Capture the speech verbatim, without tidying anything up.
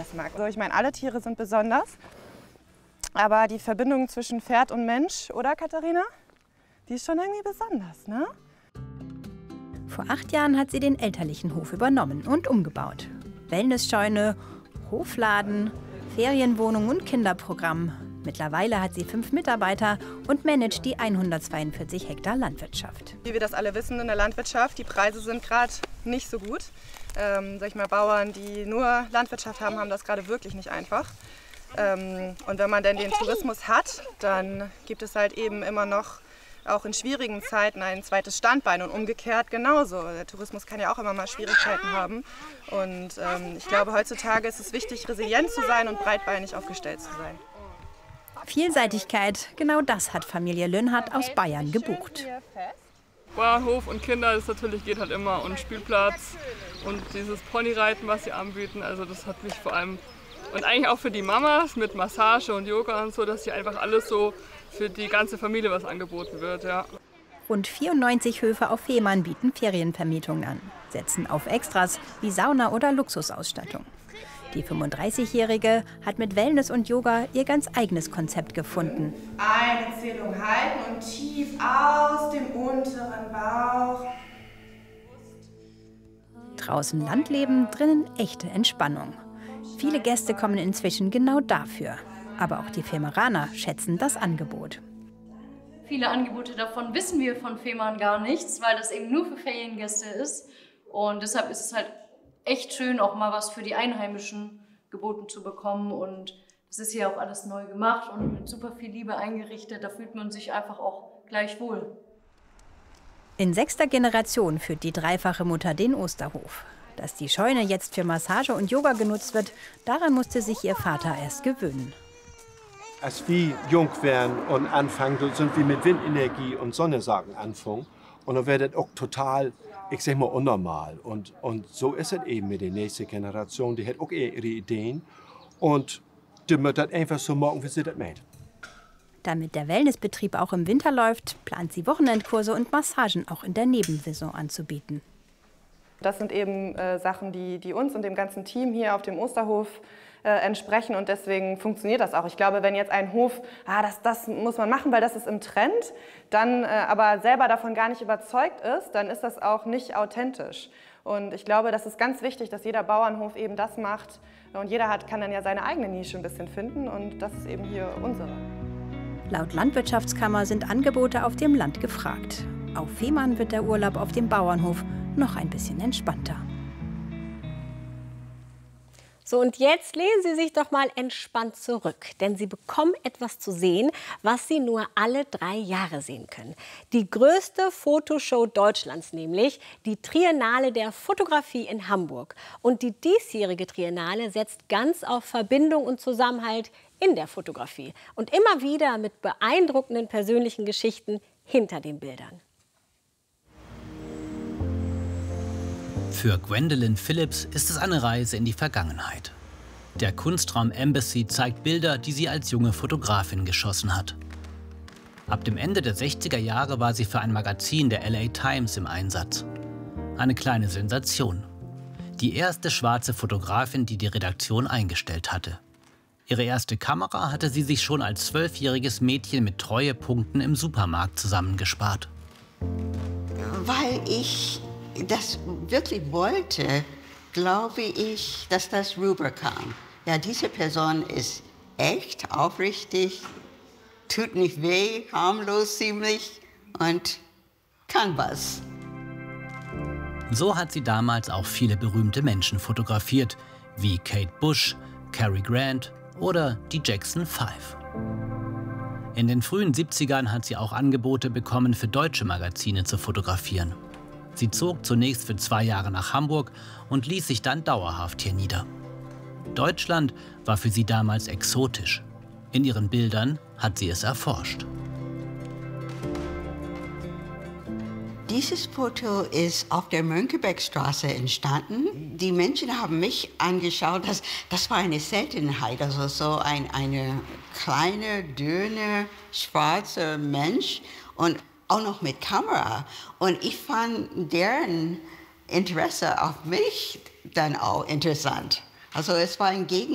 besonders mag. Also ich meine, alle Tiere sind besonders, aber die Verbindung zwischen Pferd und Mensch, oder Katharina? Die ist schon irgendwie besonders, ne? Vor acht Jahren hat sie den elterlichen Hof übernommen und umgebaut. Wellnessscheune, Hofladen, Ferienwohnung und Kinderprogramm. Mittlerweile hat sie fünf Mitarbeiter und managt die hundertzweiundvierzig Hektar Landwirtschaft. Wie wir das alle wissen in der Landwirtschaft, die Preise sind gerade nicht so gut. Ähm, sag ich mal, Bauern, die nur Landwirtschaft haben, haben das gerade wirklich nicht einfach. Ähm, und wenn man denn den Tourismus hat, dann gibt es halt eben immer noch auch in schwierigen Zeiten ein zweites Standbein und umgekehrt genauso. Der Tourismus kann ja auch immer mal Schwierigkeiten haben. Und ähm, ich glaube, heutzutage ist es wichtig, resilient zu sein und breitbeinig aufgestellt zu sein. Vielseitigkeit, genau das hat Familie Lönhardt aus Bayern gebucht. Bauernhof und Kinder, das natürlich geht halt immer. Und Spielplatz und dieses Ponyreiten, was sie anbieten, also das hat mich vor allem, und eigentlich auch für die Mamas mit Massage und Yoga und so, dass hier einfach alles so für die ganze Familie was angeboten wird, ja. Rund vierundneunzig Höfe auf Fehmarn bieten Ferienvermietungen an, setzen auf Extras wie Sauna oder Luxusausstattung. Die fünfunddreißigjährige hat mit Wellness und Yoga ihr ganz eigenes Konzept gefunden. Eine Zählung halten und tief aus dem unteren Bauch. Draußen Landleben, drinnen echte Entspannung. Viele Gäste kommen inzwischen genau dafür. Aber auch die Fehmeraner schätzen das Angebot. Viele Angebote davon wissen wir von Fehmarn gar nichts, weil das eben nur für Feriengäste ist. Und deshalb ist es halt echt schön, auch mal was für die Einheimischen geboten zu bekommen. Und das ist hier auch alles neu gemacht und mit super viel Liebe eingerichtet. Da fühlt man sich einfach auch gleich wohl. In sechster Generation führt die dreifache Mutter den Osterhof. Dass die Scheune jetzt für Massage und Yoga genutzt wird, daran musste sich ihr Vater erst gewöhnen. Als wir jung werden und anfangen, sind wir mit Windenergie und Sonnensachen anfangen. Und dann wird das auch total, ich sag mal, unnormal. Und, und so ist es eben mit der nächsten Generation. Die hat auch ihre Ideen. Und die wird das einfach so machen, wie sie das meint. Damit der Wellnessbetrieb auch im Winter läuft, plant sie Wochenendkurse und Massagen auch in der Nebensaison anzubieten. Das sind eben äh, Sachen, die, die uns und dem ganzen Team hier auf dem Osterhof äh, entsprechen und deswegen funktioniert das auch. Ich glaube, wenn jetzt ein Hof, ah, das, das muss man machen, weil das ist im Trend, dann äh, aber selber davon gar nicht überzeugt ist, dann ist das auch nicht authentisch. Und ich glaube, das ist ganz wichtig, dass jeder Bauernhof eben das macht und jeder hat, kann dann ja seine eigene Nische ein bisschen finden und das ist eben hier unsere. Laut Landwirtschaftskammer sind Angebote auf dem Land gefragt. Auf Fehmarn wird der Urlaub auf dem Bauernhof noch ein bisschen entspannter. So, und jetzt lehnen Sie sich doch mal entspannt zurück, denn Sie bekommen etwas zu sehen, was Sie nur alle drei Jahre sehen können. Die größte Fotoshow Deutschlands, nämlich die Triennale der Fotografie in Hamburg. Und die diesjährige Triennale setzt ganz auf Verbindung und Zusammenhalt in der Fotografie. Und immer wieder mit beeindruckenden persönlichen Geschichten hinter den Bildern. Für Gwendolyn Phillips ist es eine Reise in die Vergangenheit. Der Kunstraum Embassy zeigt Bilder, die sie als junge Fotografin geschossen hat. Ab dem Ende der sechziger Jahre war sie für ein Magazin der L A Times im Einsatz. Eine kleine Sensation. Die erste schwarze Fotografin, die die Redaktion eingestellt hatte. Ihre erste Kamera hatte sie sich schon als zwölfjähriges Mädchen mit Treuepunkten im Supermarkt zusammengespart. Weil ich das wirklich wollte, glaube ich, dass das rüberkam. Ja, diese Person ist echt, aufrichtig, tut nicht weh, harmlos ziemlich und kann was. So hat sie damals auch viele berühmte Menschen fotografiert, wie Kate Bush, Cary Grant oder die Jackson Five. In den frühen siebzigern hat sie auch Angebote bekommen, für deutsche Magazine zu fotografieren. Sie zog zunächst für zwei Jahre nach Hamburg und ließ sich dann dauerhaft hier nieder. Deutschland war für sie damals exotisch. In ihren Bildern hat sie es erforscht. Dieses Foto ist auf der Mönckebergstraße entstanden. Die Menschen haben mich angeschaut. Das, das war eine Seltenheit. Also so ein eine kleine, dünne, schwarzer Mensch. Und auch noch mit Kamera. Und ich fand deren Interesse auf mich dann auch interessant. Also es war ein Gegenteil.